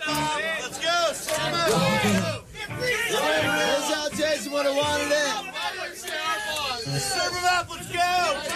Let's go. That's how Jason would have wanted it. Serve him up. Let's go.